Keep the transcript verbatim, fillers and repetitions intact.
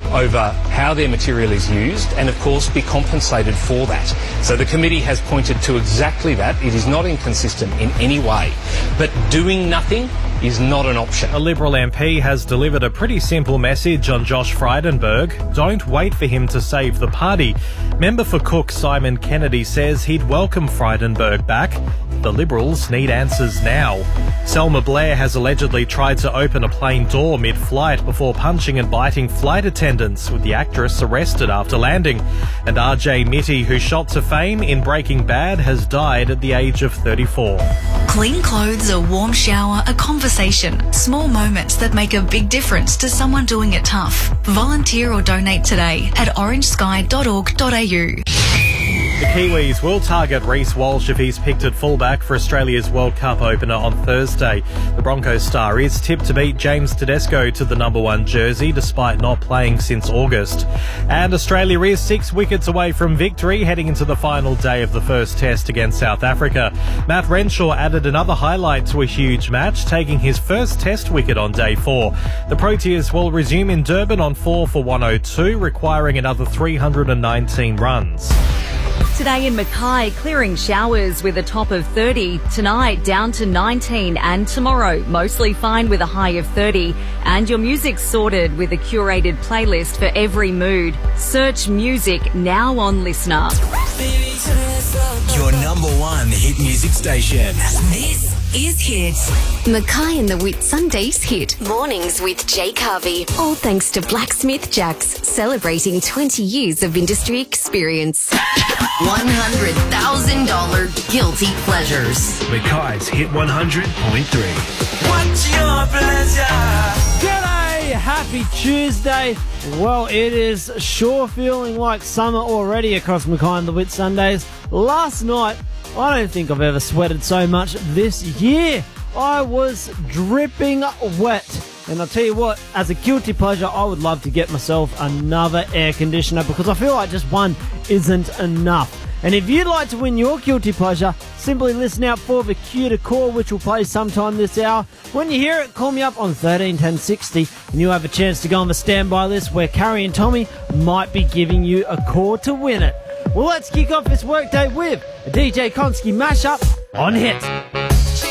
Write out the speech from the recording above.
over how their material is used and, of course, be compensated for that. So the committee has pointed to exactly that. It is not inconsistent in any way. But doing nothing is not an option. A Liberal M P has delivered a pretty simple message on Josh Frydenberg. Don't wait for him to save the party. Member for Cook Simon Kennedy says he'd welcome Frydenberg back. The Liberals need answers now. Selma Blair has allegedly tried to open a plane door mid-flight before punching and biting flight attendants, with the actress arrested after landing. And R J Mitty, who shot to fame in Breaking Bad, has died at the age of thirty-four. Clean clothes, a warm shower, a conversation. Small moments that make a big difference to someone doing it tough. Volunteer or donate today at orange sky dot org dot a u. The Kiwis will target Reece Walsh if he's picked at fullback for Australia's World Cup opener on Thursday. The Broncos star is tipped to beat James Tedesco to the number one jersey, despite not playing since August. And Australia is six wickets away from victory, heading into the final day of the first test against South Africa. Matt Renshaw added another highlight to a huge match, taking his first test wicket on day four. The Proteas will resume in Durban on four for one oh two, requiring another three hundred nineteen runs. Today in Mackay, clearing showers with a top of thirty. Tonight, down to nineteen. And tomorrow, mostly fine with a high of thirty. And your music's sorted with a curated playlist for every mood. Search music now on Listener. Your number one hit music station. This is Hit. Mackay and the Whitsundays Hit. Mornings with Jake Harvey. All thanks to Blacksmith Jacks, celebrating twenty years of industry experience. one hundred thousand dollars guilty pleasures. Mackay's Hit one hundred point three. What's your pleasure? G'day, happy Tuesday. Well, it is sure feeling like summer already across Mackay and the Whitsundays. Last night, I don't think I've ever sweated so much this year. I was dripping wet. And I'll tell you what, as a guilty pleasure, I would love to get myself another air conditioner because I feel like just one isn't enough. And if you'd like to win your guilty pleasure, simply listen out for the cue to call, which will play sometime this hour. When you hear it, call me up on thirteen ten sixty and you'll have a chance to go on the standby list where Carrie and Tommy might be giving you a call to win it. Well, let's kick off this workday with a D J Konski mashup on Hit.